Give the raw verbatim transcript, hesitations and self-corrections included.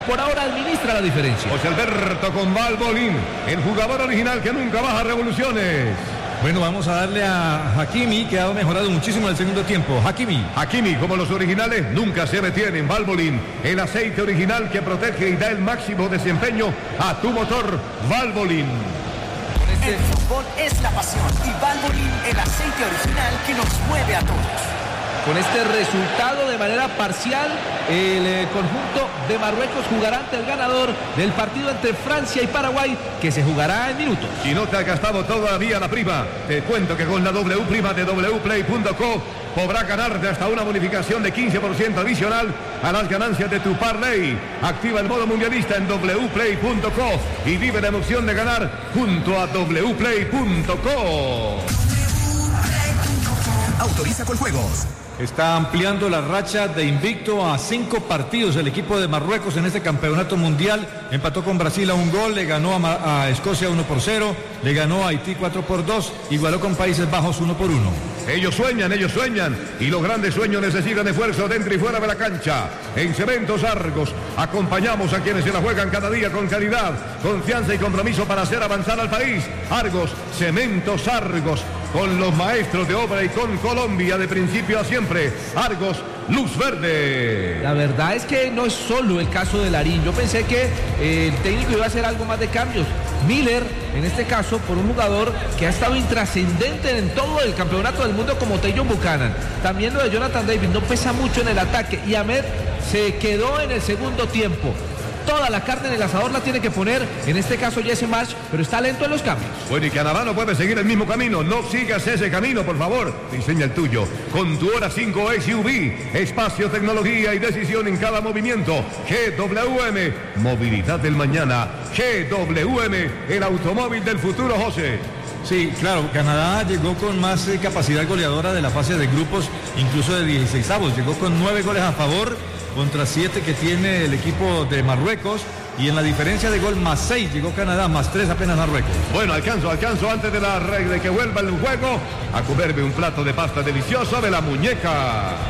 Por ahora administra la diferencia. José Alberto con Valbolín, el jugador original que nunca baja revoluciones. Bueno, vamos a darle a Hakimi, que ha mejorado muchísimo en el segundo tiempo. Hakimi. Hakimi, como los originales, nunca se detienen. Valbolín, el aceite original que protege y da el máximo desempeño a tu motor. Valbolín. El fútbol es la pasión y Valbolín, el aceite original que nos mueve a todos. Con este resultado de manera parcial, el eh, conjunto de Marruecos jugará ante el ganador del partido entre Francia y Paraguay, que se jugará en minutos. Si no te ha gastado todavía la prima, te cuento que con la W prima de w play punto co podrás ganarte hasta una bonificación de quince por ciento adicional a las ganancias de tu parlay. Activa el modo mundialista en w play punto co y vive la emoción de ganar junto a w play punto co. Autoriza con juegos. Está ampliando la racha de invicto a cinco partidos el equipo de Marruecos en este campeonato mundial. Empató con Brasil a un gol, le ganó a, a Escocia uno por cero, le ganó a Haití cuatro por dos, igualó con Países Bajos uno por uno. Ellos sueñan, ellos sueñan y los grandes sueños necesitan esfuerzo dentro y fuera de la cancha. En Cementos Argos acompañamos a quienes se la juegan cada día con calidad, confianza y compromiso para hacer avanzar al país. Argos, Cementos Argos, con los maestros de obra y con Colombia de principio a siempre. Argos, luz verde. La verdad es que no es solo el caso de Larín. Yo pensé que eh, el técnico iba a hacer algo más de cambios. Miller, en este caso, por un jugador que ha estado intrascendente en todo el campeonato del mundo como Tajon Buchanan. También lo de Jonathan David no pesa mucho en el ataque y Ahmed se quedó en el segundo tiempo. Toda la carne en el asador la tiene que poner, en este caso Jesse Marsch, pero está lento en los cambios. Bueno, y Canadá no puede seguir el mismo camino. No sigas ese camino, por favor. Diseña el tuyo. Con tu Hora cinco S U V. Espacio, tecnología y decisión en cada movimiento. G W M. Movilidad del mañana. G W M. El automóvil del futuro, José. Sí, claro, Canadá llegó con más eh, capacidad goleadora de la fase de grupos, incluso de dieciseisavos. Llegó con nueve goles a favor contra siete que tiene el equipo de Marruecos, y en la diferencia de gol más seis llegó Canadá, más tres apenas Marruecos. Bueno, alcanzo, alcanzo antes de la de que vuelva el juego a comerme un plato de pasta delicioso de La Muñeca.